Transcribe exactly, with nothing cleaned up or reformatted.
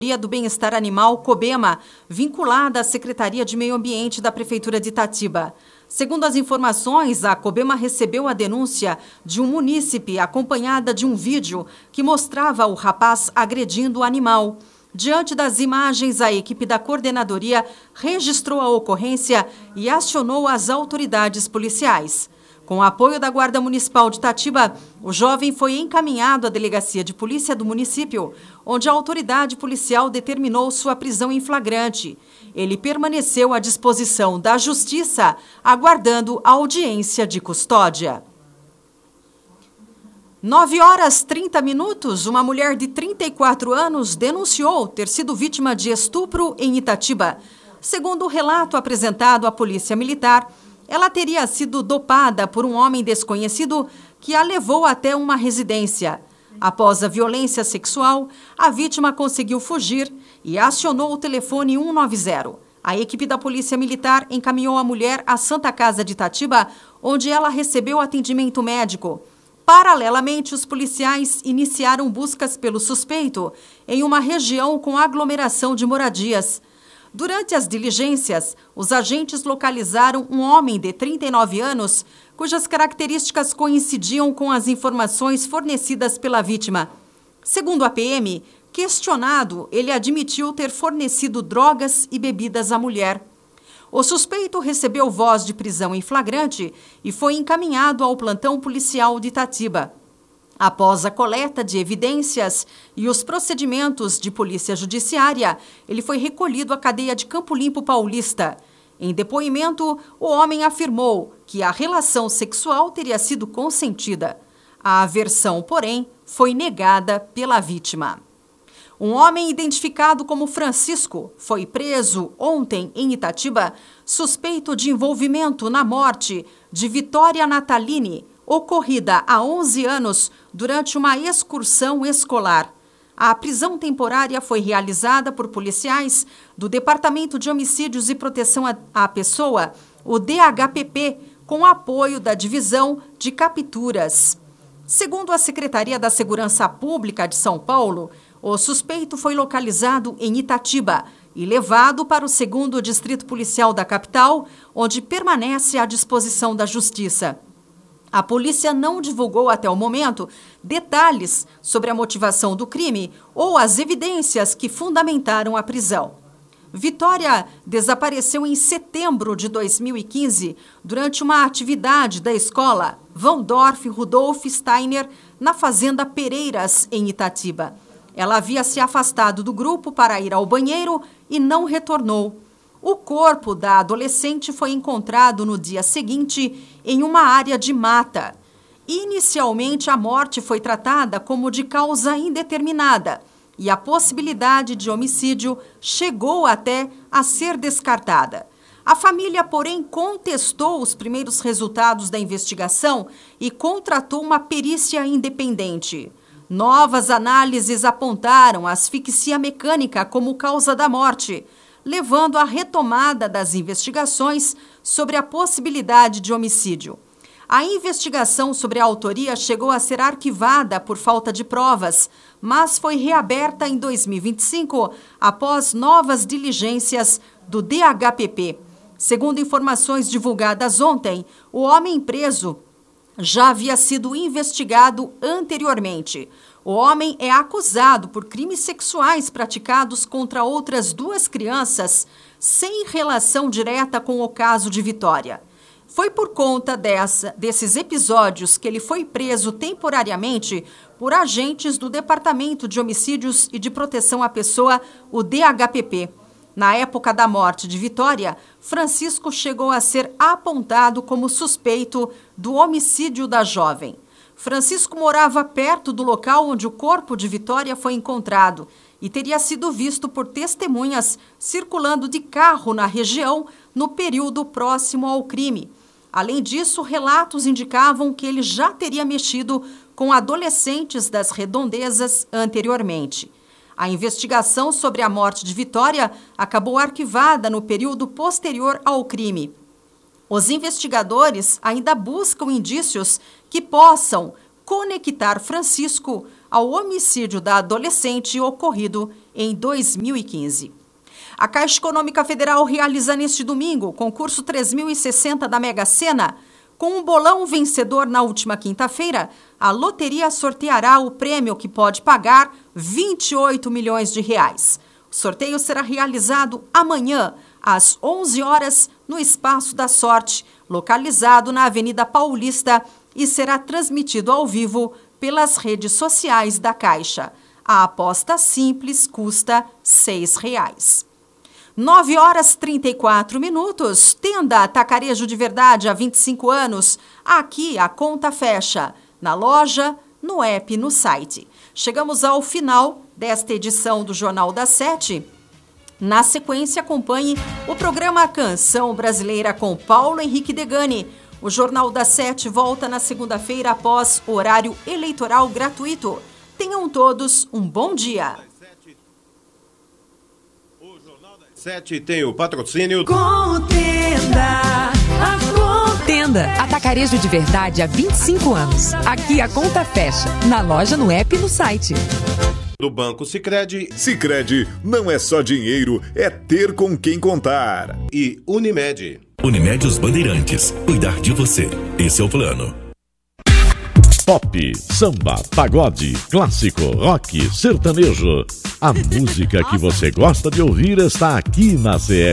do Bem-Estar Animal, COBEMA, vinculada à Secretaria de Meio Ambiente da Prefeitura de Itatiba. Segundo as informações, a COBEMA recebeu a denúncia de um munícipe acompanhada de um vídeo que mostrava o rapaz agredindo o animal. Diante das imagens, a equipe da coordenadoria registrou a ocorrência e acionou as autoridades policiais. Com o apoio da Guarda Municipal de Itatiba, o jovem foi encaminhado à delegacia de polícia do município, onde a autoridade policial determinou sua prisão em flagrante. Ele permaneceu à disposição da Justiça, aguardando a audiência de custódia. nove horas e trinta minutos, uma mulher de trinta e quatro anos denunciou ter sido vítima de estupro em Itatiba. Segundo o relato apresentado à Polícia Militar, ela teria sido dopada por um homem desconhecido que a levou até uma residência. Após a violência sexual, a vítima conseguiu fugir e acionou o telefone cento e noventa. A equipe da Polícia Militar encaminhou a mulher à Santa Casa de Itatiba, onde ela recebeu atendimento médico. Paralelamente, os policiais iniciaram buscas pelo suspeito em uma região com aglomeração de moradias. Durante as diligências, os agentes localizaram um homem de trinta e nove anos, cujas características coincidiam com as informações fornecidas pela vítima. Segundo a P M, questionado, ele admitiu ter fornecido drogas e bebidas à mulher. O suspeito recebeu voz de prisão em flagrante e foi encaminhado ao plantão policial de Itatiba. Após a coleta de evidências e os procedimentos de polícia judiciária, ele foi recolhido à cadeia de Campo Limpo Paulista. Em depoimento, o homem afirmou que a relação sexual teria sido consentida. A versão, porém, foi negada pela vítima. Um homem identificado como Francisco foi preso ontem em Itatiba, suspeito de envolvimento na morte de Vitória Natalini, ocorrida há onze anos durante uma excursão escolar. A prisão temporária foi realizada por policiais do Departamento de Homicídios e Proteção à Pessoa, o D H P P, com apoio da Divisão de Capturas. Segundo a Secretaria da Segurança Pública de São Paulo, o suspeito foi localizado em Itatiba e levado para o segundo Distrito Policial da capital, onde permanece à disposição da Justiça. A polícia não divulgou até o momento detalhes sobre a motivação do crime ou as evidências que fundamentaram a prisão. Vitória desapareceu em setembro de dois mil e quinze durante uma atividade da escola Waldorf Rudolf Steiner na Fazenda Pereiras, em Itatiba. Ela havia se afastado do grupo para ir ao banheiro e não retornou. O corpo da adolescente foi encontrado no dia seguinte em uma área de mata. Inicialmente, a morte foi tratada como de causa indeterminada e a possibilidade de homicídio chegou até a ser descartada. A família, porém, contestou os primeiros resultados da investigação e contratou uma perícia independente. Novas análises apontaram a asfixia mecânica como causa da morte, levando à retomada das investigações sobre a possibilidade de homicídio. A investigação sobre a autoria chegou a ser arquivada por falta de provas, mas foi reaberta em dois mil e vinte e cinco após novas diligências do D H P P. Segundo informações divulgadas ontem, o homem preso já havia sido investigado anteriormente. O homem é acusado por crimes sexuais praticados contra outras duas crianças, sem relação direta com o caso de Vitória. Foi por conta dessa, desses episódios que ele foi preso temporariamente por agentes do Departamento de Homicídios e de Proteção à Pessoa, o D H P P. Na época da morte de Vitória, Francisco chegou a ser apontado como suspeito do homicídio da jovem. Francisco morava perto do local onde o corpo de Vitória foi encontrado e teria sido visto por testemunhas circulando de carro na região no período próximo ao crime. Além disso, relatos indicavam que ele já teria mexido com adolescentes das redondezas anteriormente. A investigação sobre a morte de Vitória acabou arquivada no período posterior ao crime. Os investigadores ainda buscam indícios que possam conectar Francisco ao homicídio da adolescente ocorrido em dois mil e quinze. A Caixa Econômica Federal realiza neste domingo o concurso três mil e sessenta da Mega Sena. Com um bolão vencedor na última quinta-feira, a loteria sorteará o prêmio que pode pagar vinte e oito milhões de reais. O sorteio será realizado amanhã, às onze horas, no Espaço da Sorte, localizado na Avenida Paulista, e será transmitido ao vivo pelas redes sociais da Caixa. A aposta simples custa seis reais. nove horas e trinta e quatro minutos, Tenda Atacarejo de Verdade há vinte e cinco anos. Aqui a conta fecha, na loja, no app e no site. Chegamos ao final desta edição do Jornal da Sete. Na sequência, acompanhe o programa Canção Brasileira com Paulo Henrique Degani. O Jornal da Sete volta na segunda-feira após horário eleitoral gratuito. Tenham todos um bom dia. Sete tem o patrocínio Contenda, a Contenda, Atacarejo de Verdade há vinte e cinco anos. Aqui a conta fecha, na loja, no app e no site. Do Banco Sicredi. Sicredi não é só dinheiro, é ter com quem contar. E Unimed. Unimed Os Bandeirantes, cuidar de você, esse é o plano. Pop, samba, pagode, clássico, rock, sertanejo. A música que você gosta de ouvir está aqui na C E.